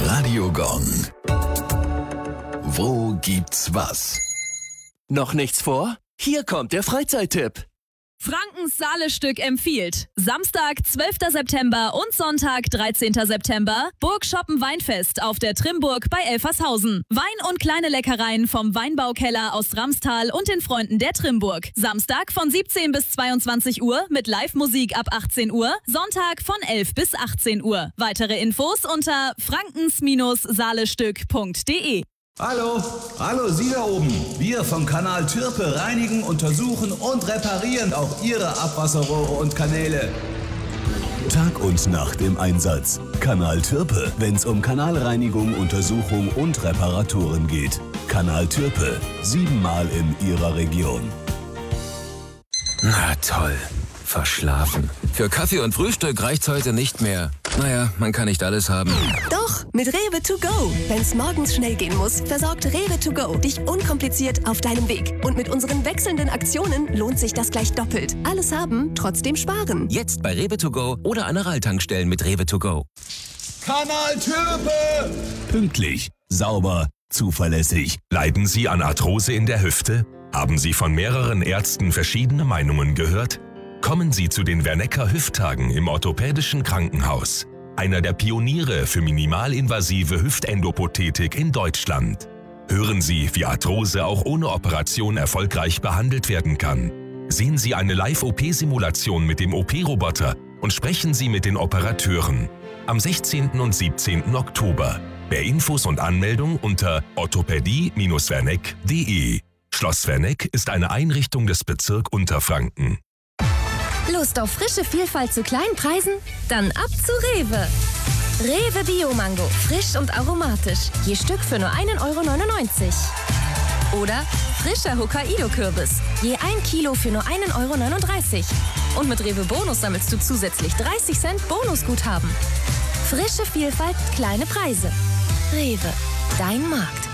Radio Gong. Wo gibt's was? Noch nichts vor? Hier kommt der Freizeittipp. Frankens Saale-Stück empfiehlt. Samstag, 12. September und Sonntag, 13. September, Burg Schoppen Weinfest auf der Trimburg bei Elfershausen. Wein und kleine Leckereien vom Weinbaukeller aus Ramstal und den Freunden der Trimburg. Samstag von 17 bis 22 Uhr mit Live-Musik ab 18 Uhr, Sonntag von 11 bis 18 Uhr. Weitere Infos unter frankens-saalestück.de. Hallo, Sie da oben. Wir vom Kanal Türpe reinigen, untersuchen und reparieren auch Ihre Abwasserrohre und Kanäle. Tag und Nacht im Einsatz. Kanal Türpe, wenn's um Kanalreinigung, Untersuchung und Reparaturen geht. Kanal Türpe, 7-mal in Ihrer Region. Na toll, verschlafen. Für Kaffee und Frühstück reicht's heute nicht mehr. Naja, man kann nicht alles haben. Doch, mit Rewe to go. Wenn's morgens schnell gehen muss, versorgt Rewe to go dich unkompliziert auf deinem Weg. Und mit unseren wechselnden Aktionen lohnt sich das gleich doppelt. Alles haben, trotzdem sparen. Jetzt bei Rewe to go oder an Aral-Tankstellen mit Rewe to go. Kanal Türpe! Pünktlich, sauber, zuverlässig. Leiden Sie an Arthrose in der Hüfte? Haben Sie von mehreren Ärzten verschiedene Meinungen gehört? Kommen Sie zu den Wernecker Hüfttagen im Orthopädischen Krankenhaus. Einer der Pioniere für minimalinvasive Hüftendoprothetik in Deutschland. Hören Sie, wie Arthrose auch ohne Operation erfolgreich behandelt werden kann. Sehen Sie eine Live-OP-Simulation mit dem OP-Roboter und sprechen Sie mit den Operateuren. Am 16. und 17. Oktober. Mehr Infos und Anmeldung unter orthopädie-werneck.de. Schloss Werneck ist eine Einrichtung des Bezirk Unterfranken. Lust auf frische Vielfalt zu kleinen Preisen? Dann ab zu Rewe. Rewe Bio-Mango, frisch und aromatisch. Je Stück für nur 1,99 € Oder frischer Hokkaido-Kürbis. Je 1 Kilo für nur 1,39 € Und mit Rewe Bonus sammelst du zusätzlich 30 Cent Bonusguthaben. Frische Vielfalt, kleine Preise. Rewe, dein Markt.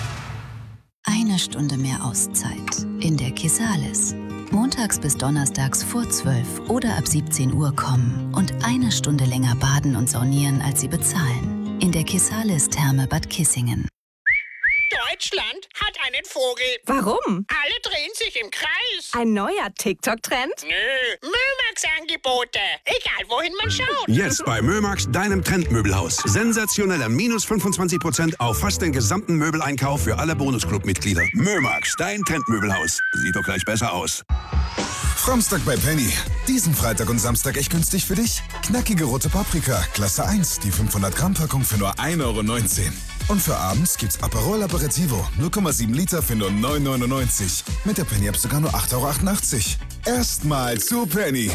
Eine Stunde mehr Auszeit in der Kisalis. Montags bis donnerstags vor 12 oder ab 17 Uhr kommen und eine Stunde länger baden und saunieren, als Sie bezahlen. In der Kisalis Therme Bad Kissingen. Deutschland hat einen Vogel. Warum? Alle drehen sich im Kreis. Ein neuer TikTok-Trend? Nö, Mömax-Angebote. Egal, wohin man schaut. Jetzt bei Mömax, deinem Trendmöbelhaus. Sensationeller minus 25% auf fast den gesamten Möbeleinkauf für alle Bonusclub-Mitglieder. Mömax, dein Trendmöbelhaus. Sieht doch gleich besser aus. Fromstag bei Penny. Diesen Freitag und Samstag echt günstig für dich? Knackige rote Paprika, Klasse 1, die 500-Gramm-Packung für nur 1,19 €. Und für abends gibt's Aperol Aperitivo, 0,7 Liter für nur 9,99 €. Mit der Penny-App sogar nur 8,88 €. Erstmal zu Penny.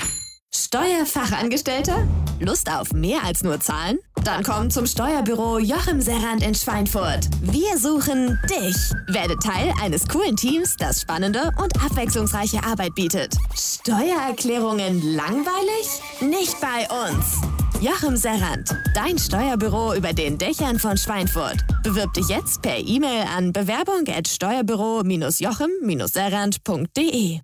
Steuerfachangestellter? Lust auf mehr als nur Zahlen? Dann komm zum Steuerbüro Joachim Serrand in Schweinfurt. Wir suchen dich. Werde Teil eines coolen Teams, das spannende und abwechslungsreiche Arbeit bietet. Steuererklärungen langweilig? Nicht bei uns. Joachim Serrand, dein Steuerbüro über den Dächern von Schweinfurt. Bewirb dich jetzt per E-Mail an bewerbung@steuerbüro-joachim-serrand.de.